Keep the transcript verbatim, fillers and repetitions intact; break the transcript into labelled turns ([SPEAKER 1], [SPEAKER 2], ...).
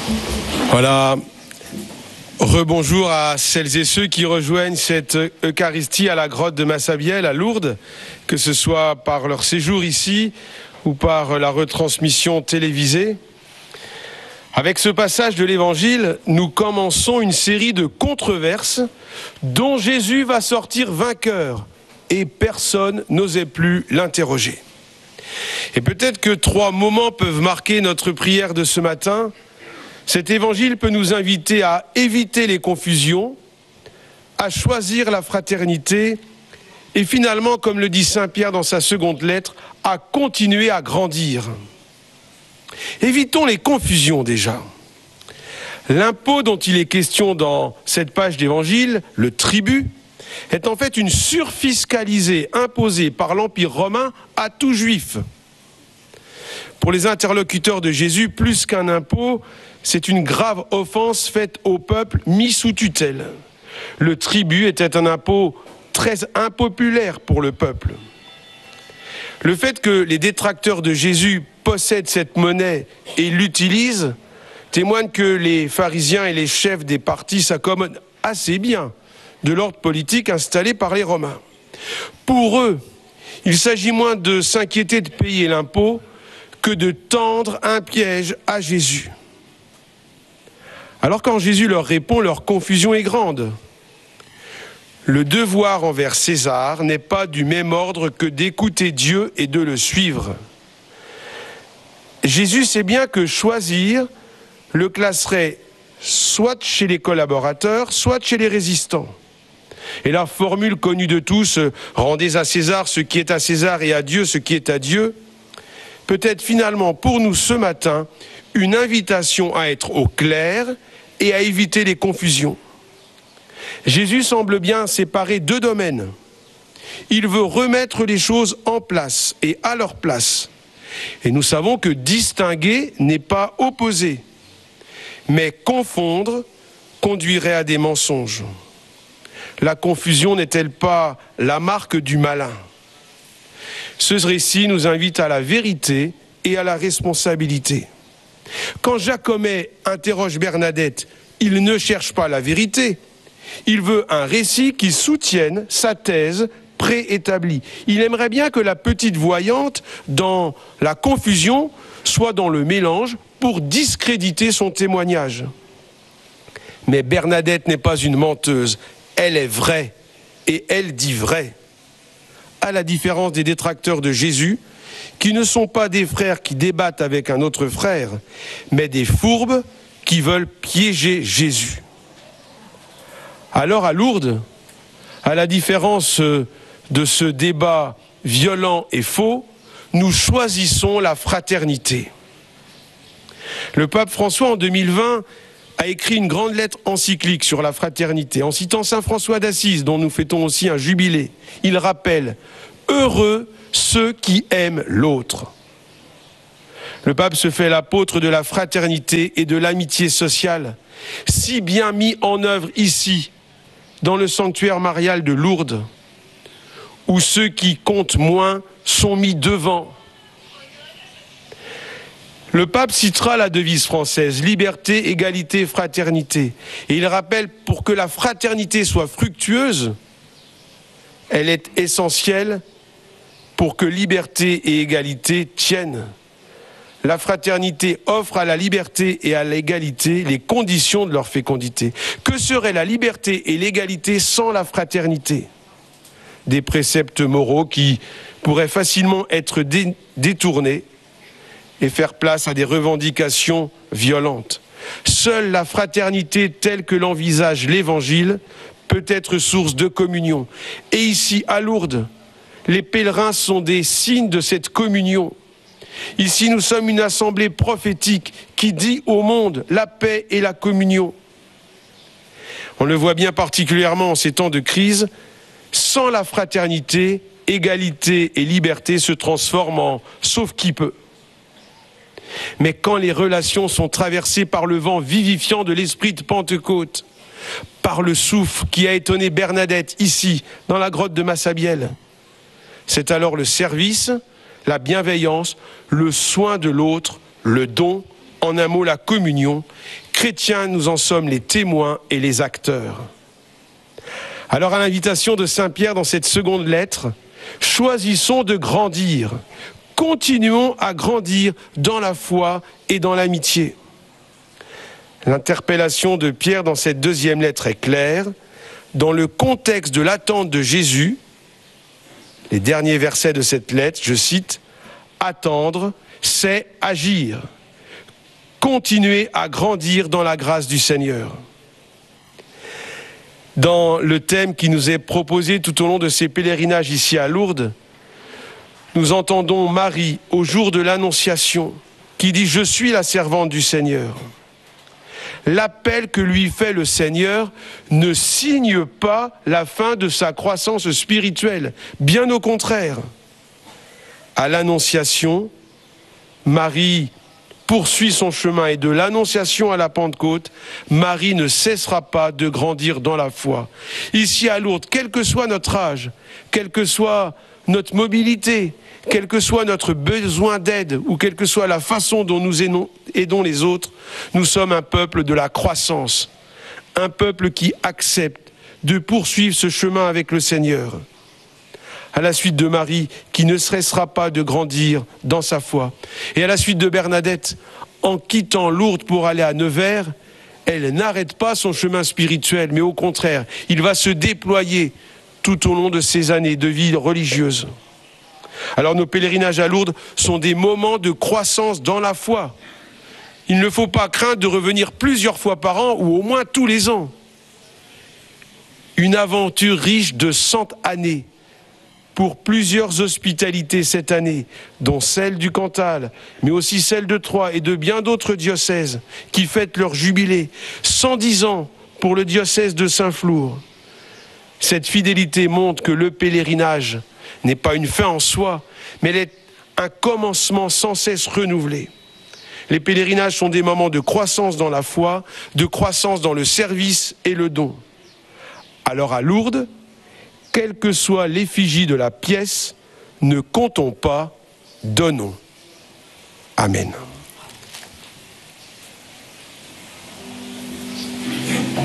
[SPEAKER 1] Voilà, rebonjour à celles et ceux qui rejoignent cette Eucharistie à la grotte de Massabielle à Lourdes, que ce soit par leur séjour ici ou par la retransmission télévisée. Avec ce passage de l'Évangile, nous commençons une série de controverses dont Jésus va sortir vainqueur et personne n'osait plus l'interroger. Et peut-être que trois moments peuvent marquer notre prière de ce matin. Cet évangile peut nous inviter à éviter les confusions, à choisir la fraternité et finalement, comme le dit saint Pierre dans sa seconde lettre, à continuer à grandir. Évitons les confusions déjà. L'impôt dont il est question dans cette page d'évangile, le tribut, est en fait une surfiscalisée imposée par l'Empire romain à tout juif. Pour les interlocuteurs de Jésus, plus qu'un impôt, c'est une grave offense faite au peuple mis sous tutelle. Le tribut était un impôt très impopulaire pour le peuple. Le fait que les détracteurs de Jésus possèdent cette monnaie et l'utilisent témoigne que les pharisiens et les chefs des partis s'accommodent assez bien de l'ordre politique installé par les Romains. Pour eux, il s'agit moins de s'inquiéter de payer l'impôt que de tendre un piège à Jésus. Alors quand Jésus leur répond, leur confusion est grande. Le devoir envers César n'est pas du même ordre que d'écouter Dieu et de le suivre. Jésus sait bien que choisir le classerait soit chez les collaborateurs, soit chez les résistants. Et la formule connue de tous, « rendez à César ce qui est à César et à Dieu ce qui est à Dieu », peut être finalement pour nous ce matin une invitation à être au clair et à éviter les confusions. Jésus semble bien séparer deux domaines. Il veut remettre les choses en place et à leur place. Et nous savons que distinguer n'est pas opposer, mais confondre conduirait à des mensonges. La confusion n'est-elle pas la marque du malin ? Ce récit nous invite à la vérité et à la responsabilité. Quand Jacomet interroge Bernadette, il ne cherche pas la vérité. Il veut un récit qui soutienne sa thèse préétablie. Il aimerait bien que la petite voyante, dans la confusion, soit dans le mélange pour discréditer son témoignage. Mais Bernadette n'est pas une menteuse. Elle est vraie et elle dit vrai. À la différence des détracteurs de Jésus, qui ne sont pas des frères qui débattent avec un autre frère, mais des fourbes qui veulent piéger Jésus. Alors à Lourdes, à la différence de ce débat violent et faux, nous choisissons la fraternité. Le pape François, en deux mille vingt, a écrit une grande lettre encyclique sur la fraternité. En citant saint François d'Assise, dont nous fêtons aussi un jubilé, il rappelle « Heureux ceux qui aiment l'autre ». Le pape se fait l'apôtre de la fraternité et de l'amitié sociale, si bien mis en œuvre ici, dans le sanctuaire marial de Lourdes, où ceux qui comptent moins sont mis devant. Le pape citera la devise française, liberté, égalité, fraternité. Et il rappelle, pour que la fraternité soit fructueuse, elle est essentielle pour que liberté et égalité tiennent. La fraternité offre à la liberté et à l'égalité les conditions de leur fécondité. Que serait la liberté et l'égalité sans la fraternité ? Des préceptes moraux qui pourraient facilement être dé- détournés et faire place à des revendications violentes. Seule la fraternité telle que l'envisage l'Évangile peut être source de communion. Et ici, à Lourdes, les pèlerins sont des signes de cette communion. Ici, nous sommes une assemblée prophétique qui dit au monde la paix et la communion. On le voit bien particulièrement en ces temps de crise, sans la fraternité, égalité et liberté se transforment en « sauf qui peut ». Mais quand les relations sont traversées par le vent vivifiant de l'esprit de Pentecôte, par le souffle qui a étonné Bernadette ici, dans la grotte de Massabielle, c'est alors le service, la bienveillance, le soin de l'autre, le don en un mot la communion. Chrétiens, nous en sommes les témoins et les acteurs. Alors à l'invitation de Saint Pierre dans cette seconde lettre, choisissons de grandir, continuons à grandir dans la foi et dans l'amitié. L'interpellation de Pierre dans cette deuxième lettre est claire. Dans le contexte de l'attente de Jésus, les derniers versets de cette lettre, je cite, « Attendre, c'est agir. Continuer à grandir dans la grâce du Seigneur. » Dans le thème qui nous est proposé tout au long de ces pèlerinages ici à Lourdes, nous entendons Marie au jour de l'Annonciation qui dit « Je suis la servante du Seigneur ». L'appel que lui fait le Seigneur ne signe pas la fin de sa croissance spirituelle, bien au contraire. À l'Annonciation, Marie poursuit son chemin et de l'Annonciation à la Pentecôte, Marie ne cessera pas de grandir dans la foi. Ici à Lourdes, quel que soit notre âge, quelle que soit notre mobilité, quel que soit notre besoin d'aide ou quelle que soit la façon dont nous aidons les autres, nous sommes un peuple de la croissance, un peuple qui accepte de poursuivre ce chemin avec le Seigneur. À la suite de Marie, qui ne cessera pas de grandir dans sa foi. Et à la suite de Bernadette, en quittant Lourdes pour aller à Nevers, elle n'arrête pas son chemin spirituel, mais au contraire, il va se déployer tout au long de ces années de vie religieuse. Alors nos pèlerinages à Lourdes sont des moments de croissance dans la foi. Il ne faut pas craindre de revenir plusieurs fois par an ou au moins tous les ans. Une aventure riche de cent années pour plusieurs hospitalités cette année, dont celle du Cantal, mais aussi celle de Troyes et de bien d'autres diocèses qui fêtent leur jubilé. cent dix ans pour le diocèse de Saint-Flour. Cette fidélité montre que le pèlerinage n'est pas une fin en soi, mais elle est un commencement sans cesse renouvelé. Les pèlerinages sont des moments de croissance dans la foi, de croissance dans le service et le don. Alors à Lourdes, quelle que soit l'effigie de la pièce, ne comptons pas, donnons. Amen.